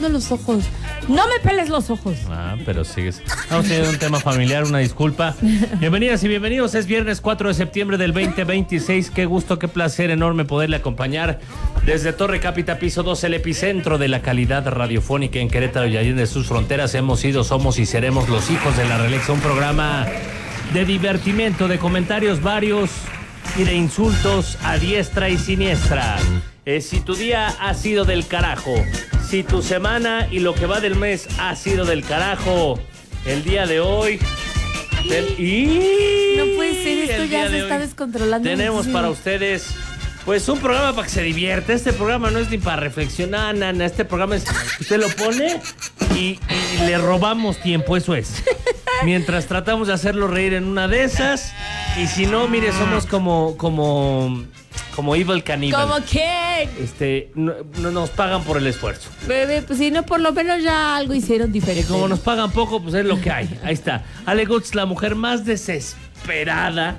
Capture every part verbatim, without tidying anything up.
viendo los ojos. No me peles los ojos. Ah, pero sigues. Vamos a tener un tema familiar, una disculpa. Bienvenidas y bienvenidos. Es viernes cuatro de septiembre del veinte veintiséis. Qué gusto, qué placer enorme poderle acompañar desde Torre Cápita, piso dos, el epicentro de la calidad radiofónica en Querétaro y allí de sus fronteras. Hemos sido, somos y seremos los hijos de la Reelección. Un programa de divertimento, de comentarios varios y de insultos a diestra y siniestra. Eh, si tu día ha sido del carajo, si tu semana y lo que va del mes ha sido del carajo, el día de hoy... Del, y No puede ser, esto ya se está descontrolando. Tenemos muchísimo. para ustedes, pues, un programa para que se divierta. Este programa no es ni para reflexionar, nana. Este programa es, usted lo pone y, y le robamos tiempo, eso es. Mientras tratamos de hacerlo reír en una de esas. Y si no, mire, somos como, como, como Evil Cannibal. ¿Cómo qué? Este, no, no nos pagan por el esfuerzo. Bebé, pues si no, por lo menos ya algo hicieron Y diferente. como nos pagan poco, pues es lo que hay. Ahí está. Ale Gutz, la mujer más desesperada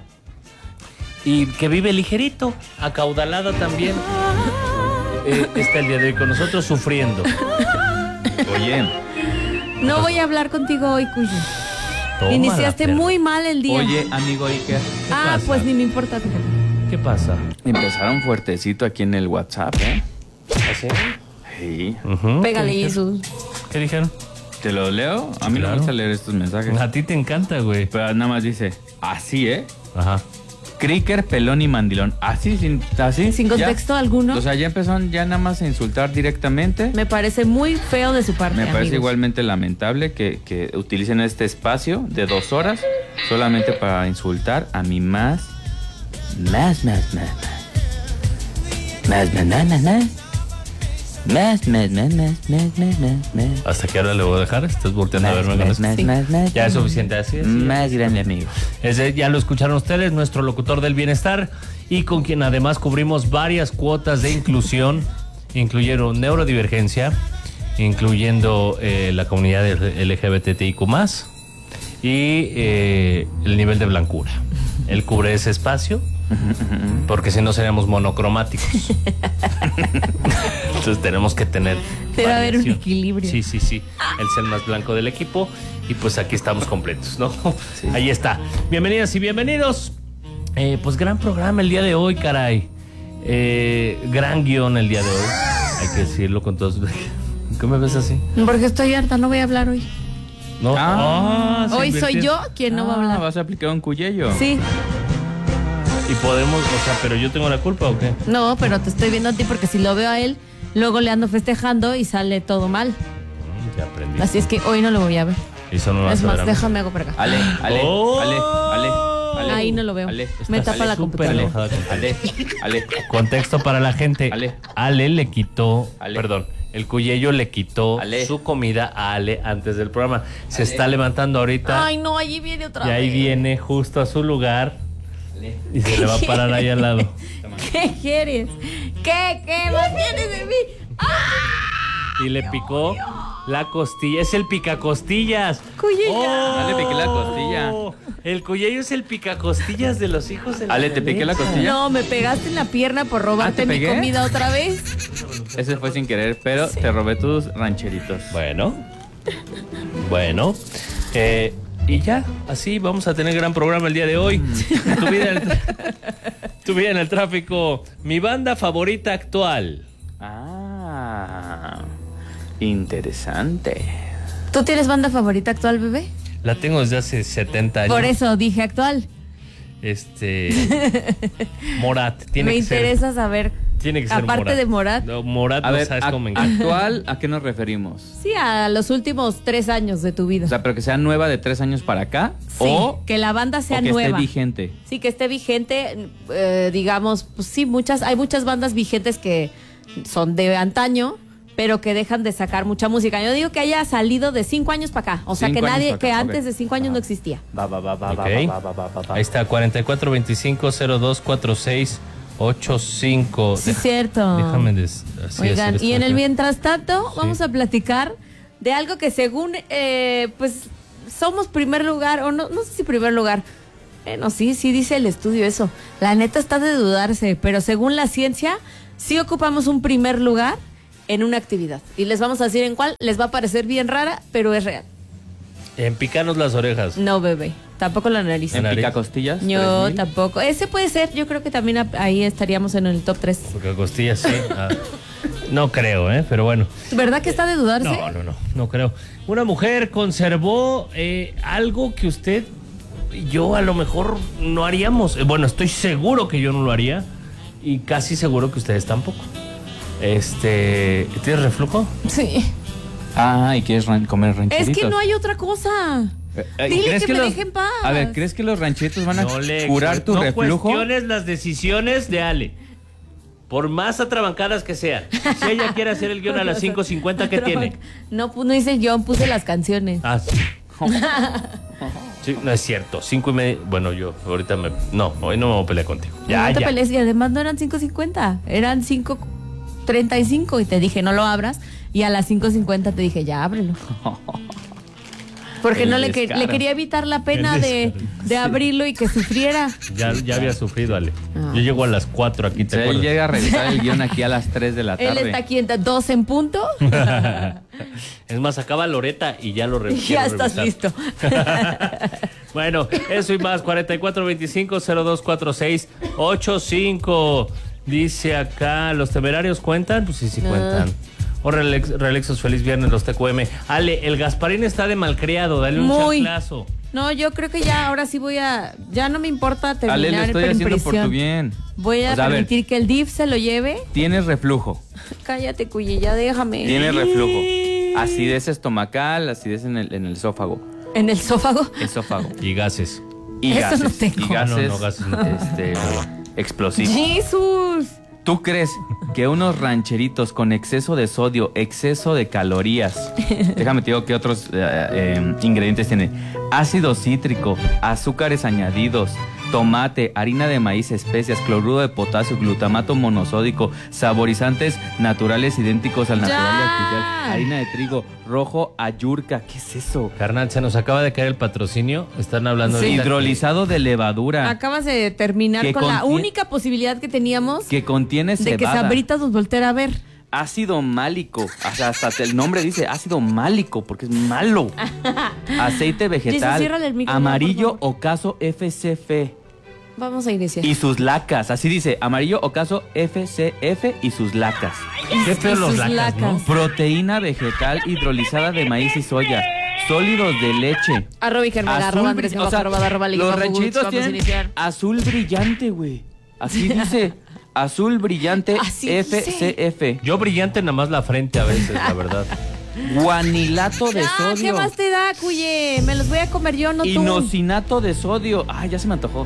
y que vive ligerito, acaudalada también. Eh, está el día de hoy con nosotros sufriendo. Oye, No voy a hablar contigo hoy, Cuyo. Tómala, Iniciaste perra. muy mal el día. oye, amigo Iker. ah, pasa? pues ni me importa, fíjate. ¿Qué pasa? Empezaron fuertecito aquí en el WhatsApp, ¿eh? ¿Así? Sí. Ujú. Pégale, ¿Qué dijeron? Jesús. ¿Qué dijeron? ¿Te lo leo? A mí Claro. no me gusta leer estos mensajes. A ti te encanta, güey. Pero nada más dice, así, ¿eh? Ajá. Cricker, pelón y mandilón. Así, sin, así. Sin ya. contexto alguno. O sea, ya empezaron ya nada más a insultar directamente. Me parece muy feo de su parte, Me parece amigos. igualmente lamentable que, que utilicen este espacio de dos horas solamente para insultar a mi más, más, más, más, más, más, más, más, más, más, más, más, más, más, más, más, más, más. ¿Hasta qué hora le voy a dejar? Estás volteando a Más, verme con más, eso. más, Sí. más, más, Ya es más, suficiente, así es. sí. más grande, amigo. Ese ya lo escucharon ustedes, nuestro locutor del bienestar y con quien además cubrimos varias cuotas de inclusión, incluyeron neurodivergencia, incluyendo eh, la comunidad L G B T I Q más, y eh, el nivel de blancura. Él cubre ese espacio porque si no seríamos monocromáticos. Entonces tenemos que tener Debe haber un variación. equilibrio. Sí, sí, sí. Él es el más blanco del equipo y pues aquí estamos completos, ¿no? Sí. Ahí está. Bienvenidas y bienvenidos. Eh, pues gran programa el día de hoy, caray. Eh, gran guión el día de hoy. Hay que decirlo con todos. ¿Qué me ves así? Porque estoy harta, no voy a hablar hoy. No. Ah. Ah, se Hoy soy invirtió. yo quien no va a Ah, hablar. vas a aplicar un cuyello. Sí, Y podemos, o sea, pero yo tengo la culpa o qué? no, pero te estoy viendo a ti porque si lo veo a él, luego le ando festejando y sale todo mal. Mm, ya aprendí. Así es que hoy no lo voy a ver. Eso no me Es vas a ver más, a mí. déjame hago por acá. Ale, ale, Oh. ale, ale, ale. Ahí no lo veo. Ale, Me Estás tapa la súper computadora. enojada contigo. ale, ale. Contexto para la gente. Ale. Ale le quitó, Ale. perdón, el cuyello le quitó Ale. su comida a Ale antes del programa. Se Ale. está levantando ahorita Ay, no, allí viene otra y ahí vez. viene justo a su lugar Ale. y se le va a parar ahí al lado. ¿Qué quieres? ¿Qué? ¿Qué más tienes de mí? ¡Ah! Y le picó la costilla. Es el picacostillas. Cuyello. ¡Oh! Ale, piqué la costilla. El cuyello es el picacostillas de los hijos de la Ale, ¿te piqué la Alexa. costilla? No, me pegaste en la pierna por robarte Ah, ¿te mi pegué? comida otra vez. Ese fue sin querer, pero te robé tus rancheritos. Bueno, bueno, eh, y ya, así vamos a tener gran programa el día de hoy. Tu vida en el, tra- tu vida en el tráfico, mi banda favorita actual. Ah, interesante. ¿Tú tienes banda favorita actual, bebé? La tengo desde hace setenta años. Por eso dije actual. Este, Morat, tiene me que ser. interesa saber. Tiene que ser aparte Morat. de Morat. No, Morat, A no ver, sabes ac- cómo me encanta. actual, ¿a qué nos referimos? Sí, a los últimos tres años de tu vida. O sea, pero que sea nueva de tres años para acá. Sí, o que la banda sea o que nueva. esté vigente. Sí, que esté vigente, eh, digamos, pues sí, muchas, hay muchas bandas vigentes que son de antaño, pero que dejan de sacar mucha música. Yo digo que haya salido de cinco años para acá, o sea, Cinco que años nadie, pa' acá, que ok. antes de cinco años no existía. Va, va, va, va, Ok. va, va, va, va, va. Ahí está, cuarenta y cuatro veinticinco cero dos cuarenta y seis ochenta y cinco. Sí, Deja- cierto. Déjame des- así Oigan, hacer y en esto el acá. mientras tanto, Sí. vamos a platicar de algo que según, eh, pues, somos primer lugar, o no, no sé si primer lugar. Bueno, sí, sí dice el estudio eso. La neta está de dudarse, pero según la ciencia, sí ocupamos un primer lugar en una actividad. Y les vamos a decir en cuál. Les va a parecer bien rara, pero es real. En picarnos las orejas. No, bebé. Tampoco la nariz. ¿En nariz. pica costillas? Yo tres mil. tampoco. Ese puede ser. Yo creo que también a- ahí estaríamos en el top tres. Porque costillas sí. Ah, no creo, ¿eh? Pero bueno. ¿Verdad que está de dudarse? No, no, no, no creo. Una mujer conservó eh, algo que usted y yo a lo mejor no haríamos. Eh, Bueno, estoy seguro que yo no lo haría y casi seguro que ustedes tampoco. Este, ¿tienes reflujo? Sí. Ah, ¿y quieres ran- comer rancheritos? Es que no hay otra cosa. Eh, eh, Dile ¿crees que, me los- deje en paz. A ver, ¿crees que los rancheritos van a No le curar tu no reflujo? cuestiones las decisiones de Ale. Por más atrabancadas que sean. Si ella quiere hacer el guión a las cinco cincuenta, ¿qué tiene? No, pues no hice yo, puse las canciones. Ah, sí. Sí, no es cierto. Cinco y media. Bueno, yo ahorita me. No, hoy no me voy a pelear contigo. Ya, no te ya. pelees, y además no eran cinco cincuenta, eran cinco treinta y cinco y te dije no lo abras y a las cinco cincuenta te dije ya ábrelo. Porque El no le, que- descaro. le quería evitar la pena El de, descaro. de abrirlo y que sufriera. Ya, ya había sufrido, Ale. Ah. Yo llego a las cuatro aquí, O ¿te sea, él acuerdas? llega a revisar el guión aquí a las tres de la tarde. Él está aquí en dos en punto Es más, acaba Loreta y ya lo y revisé. ya estás listo. Bueno, eso y más, cuarenta y cuatro veinticinco cero dos cuatro seis ocho cinco. Dice acá, ¿los temerarios cuentan? Pues sí, sí No. cuentan. O Relax, Relexos, feliz viernes, los T Q M. Ale, el Gasparín está de malcriado, dale un Muy. chanclazo. No, yo creo que ya ahora sí voy a, ya no me importa terminar Ale, lo estoy en haciendo por prisión. tu bien. Voy a O sea, a ver, permitir que el D I F se lo lleve. tienes reflujo, Cállate, Cuyi, ya déjame. tienes reflujo. Acidez estomacal, acidez en el, en el esófago. En el esófago. Esófago. Y gases. Y Eso gases. no tengo. Y gases, No, no, gases no. este, explosivos. Jesús. ¿Tú crees que unos rancheritos con exceso de sodio, exceso de calorías, déjame te digo qué otros eh, eh, ingredientes tiene? Ácido cítrico, azúcares añadidos, tomate, harina de maíz, especias, cloruro de potasio, glutamato monosódico, saborizantes naturales idénticos al natural y ¡Ya! artificial, harina de trigo, rojo, ayurca, ¿qué es eso? Carnal, se nos acaba de caer el patrocinio. Están hablando Sí. ahorita que- Hidrolizado de levadura, Acabas de terminar Que con la contiene- única posibilidad que teníamos que contiene de que cebada. Sabritas nos volteara a ver. Ácido málico, o sea, hasta el nombre dice ácido málico porque es malo. Aceite Jesus, vegetal, ciérrale el micrófono, amarillo por ocaso F C F Vamos a iniciar. y sus lacas, así dice, amarillo ocaso F C F y sus lacas. Qué feo Y los sus lacas, ¿no? lacas. Proteína vegetal hidrolizada de maíz y soya, sólidos de leche. Arroba y Germán, arroba Andrés, bri- o sea, arroba, arroba, los Liga, rancheritos vamos a tienen iniciar. azul brillante, güey. Así dice, azul brillante Así F dice. C F. Yo brillante nada más la frente a veces, la verdad. Guanilato de Ah, ¿qué sodio. más te da, Cuye? Me los voy a comer yo, no tú. Inosinato de sodio. Ay, ya se me antojó.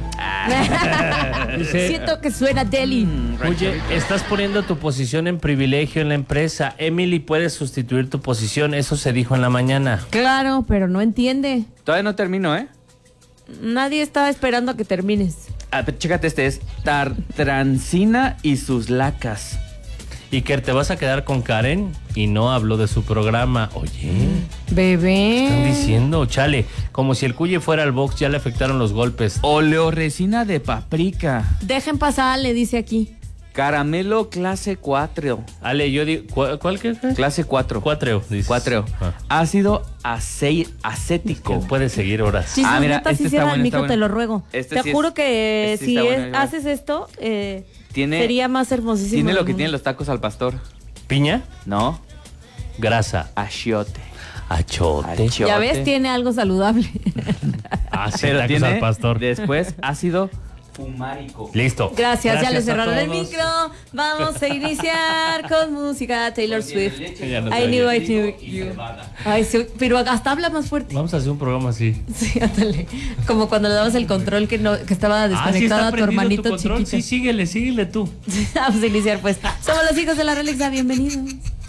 Dice, Siento que suena deli. Mm, oye, rancherito. estás poniendo tu posición en privilegio en la empresa. Emily puede sustituir tu posición. Eso se dijo en la mañana. Claro, pero no entiende. Todavía no termino, ¿eh? Nadie está esperando a que termines. Ah, pero chécate, este es tartrancina y sus lacas. Y que te vas a quedar con Karen y no habló de su programa. Oye, Bebé. están diciendo, chale, como si el Cuye fuera al box, ya le afectaron los golpes. Oleoresina de paprika. Dejen pasar, le dice aquí. Caramelo clase cuatro. Ale, yo digo, ¿cuál, cuál qué? qué? Clase cuatro. Cuatreo, dices. Cuatreo. Ah. Ácido acei- acético. Que puede seguir horas. Sí, Ah, mira, neta, este sí está cierra bueno, el está micro, te bueno. lo ruego. Este te sí es- juro que este sí si está bueno, es- ahí va. haces esto, eh, Tiene- sería más hermosísimo. Tiene lo del que mundo. tienen los tacos al pastor. Piña, No, grasa, achiote. achote. Achiote. Ya ves, tiene algo saludable. Ah, sí, Pero tacos tiene al pastor. después ácido fumárico. Listo. Gracias, ya le a cerraron el todos. micro. Vamos a iniciar con música Taylor Swift. Ya no I te knew oye. I knew you. Ay, sí, pero hasta habla más fuerte. Vamos a hacer un programa así. Sí, ándale. Como cuando le dabas el control que no que estaba Ah, sí desconectada está a tu prendido hermanito tu control. chiquito. Sí, síguele, síguele tú. Vamos a iniciar pues. Somos los hijos de la Relexa, bienvenidos.